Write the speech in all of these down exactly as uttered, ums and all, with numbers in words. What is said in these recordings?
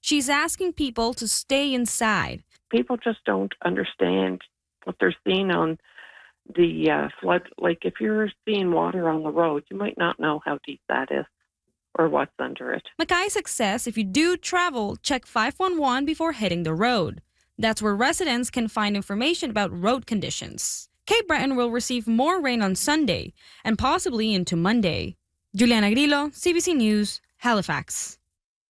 She's asking people to stay inside. People just don't understand what they're seeing on the uh, flood. Like if you're seeing water on the road, you might not know how deep that is or what's under it. McIsaac says if you do travel, check five one one before hitting the road. That's where residents can find information about road conditions. Cape Breton will receive more rain on Sunday and possibly into Monday. Juliana Grillo, C B C News, Halifax.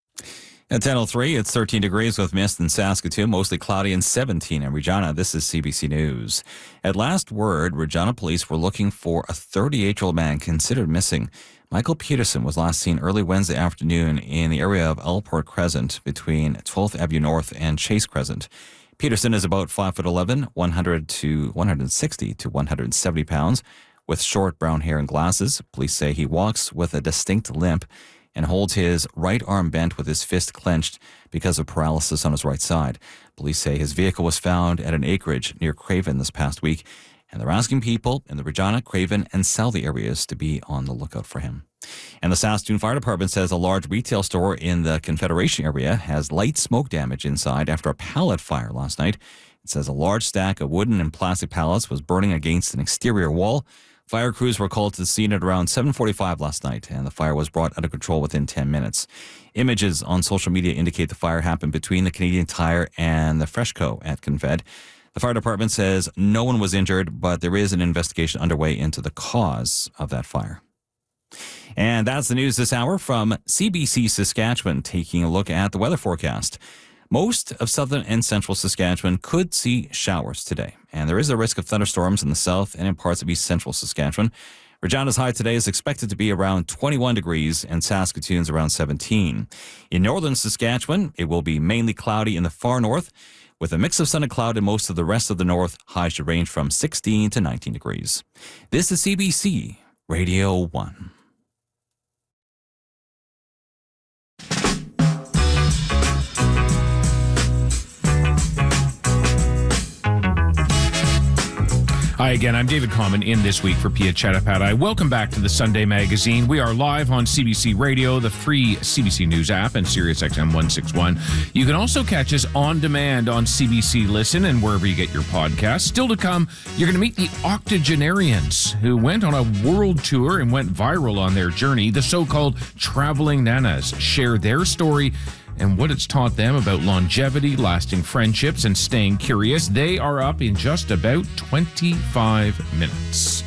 At ten oh three, it's thirteen degrees with mist in Saskatoon, mostly cloudy, and seventeen in Regina. This is C B C News. At last word, Regina police were looking for a thirty-eight-year-old man considered missing. Michael Peterson was last seen early Wednesday afternoon in the area of Elport Crescent between twelfth Avenue North and Chase Crescent. Peterson is about five foot eleven, one hundred to one hundred sixty to one hundred seventy pounds, with short brown hair and glasses. Police say he walks with a distinct limp and holds his right arm bent with his fist clenched because of paralysis on his right side. Police say his vehicle was found at an acreage near Craven this past week, and they're asking people in the Regina, Craven, and Southey areas to be on the lookout for him. And the Saskatoon Fire Department says a large retail store in the Confederation area has light smoke damage inside after a pallet fire last night. It says a large stack of wooden and plastic pallets was burning against an exterior wall. Fire crews were called to the scene at around seven forty-five last night, and the fire was brought under control within ten minutes. Images on social media indicate the fire happened between the Canadian Tire and the Freshco at Confed. The fire department says no one was injured, but there is an investigation underway into the cause of that fire. And that's the news this hour from C B C Saskatchewan, taking a look at the weather forecast. Most of southern and central Saskatchewan could see showers today, and there is a risk of thunderstorms in the south and in parts of east central Saskatchewan. Regina's high today is expected to be around twenty-one degrees and Saskatoon's around seventeen. In northern Saskatchewan, it will be mainly cloudy in the far north, with a mix of sun and cloud in most of the rest of the north. Highs should range from sixteen to nineteen degrees. This is C B C Radio one. Hi again, I'm David Common in this week for Pia Chattopadhyay. Welcome back to the Sunday Magazine. We are live on C B C Radio, the free C B C News app, and Sirius X M one sixty-one. You can also catch us on demand on C B C Listen and wherever you get your podcasts. Still to come, you're going to meet the octogenarians who went on a world tour and went viral on their journey. The so-called traveling nanas share their story and what it's taught them about longevity, lasting friendships, and staying curious. They are up in just about twenty-five minutes.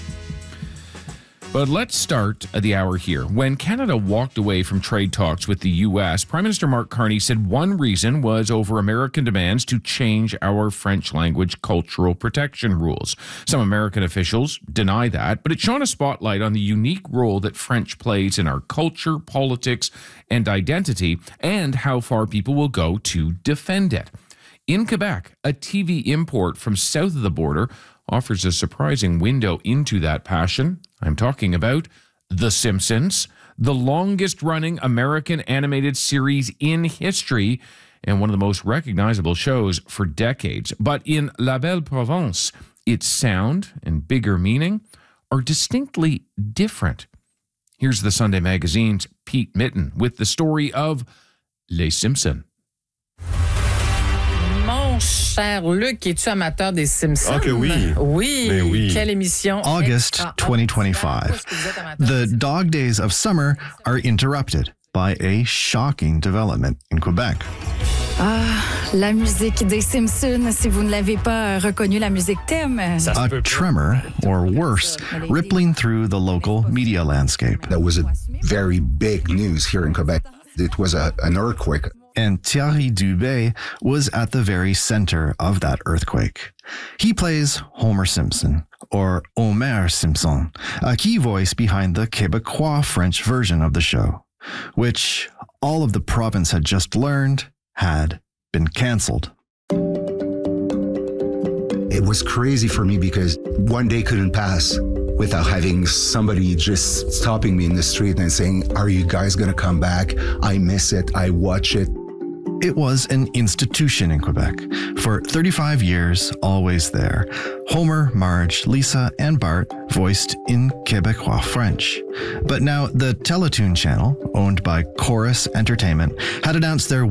But let's start the hour here. When Canada walked away from trade talks with the U S, Prime Minister Mark Carney said one reason was over American demands to change our French language cultural protection rules. Some American officials deny that, but it shone a spotlight on the unique role that French plays in our culture, politics, and identity, and how far people will go to defend it. In Quebec, a T V import from south of the border offers a surprising window into that passion. I'm talking about The Simpsons, the longest-running American animated series in history and one of the most recognizable shows for decades. But in La Belle Province, its sound and bigger meaning are distinctly different. Here's the Sunday Magazine's Pete Mitten with the story of Les Simpsons. Mon cher Luc, es-tu amateur des Simpsons? Ah que oui. Oui. Mais oui. Quelle émission. August twenty twenty-five. The dog days of summer are interrupted by a shocking development in Quebec. Ah, la musique des Simpsons. Si vous ne l'avez pas reconnu, la musique thème. A tremor, or worse, rippling through the local media landscape. That was a very big news here in Quebec. It was a, an earthquake. And Thierry Dubé was at the very center of that earthquake. He plays Homer Simpson, or Homer Simpson, a key voice behind the Quebecois French version of the show, which all of the province had just learned had been canceled. It was crazy for me because one day couldn't pass without having somebody just stopping me in the street and saying, "Are you guys going to come back? I miss it. I watch it." It was an institution in Quebec. For thirty-five years, always there. Homer, Marge, Lisa, and Bart voiced in Quebecois French. But now the Teletoon channel, owned by Chorus Entertainment, had announced their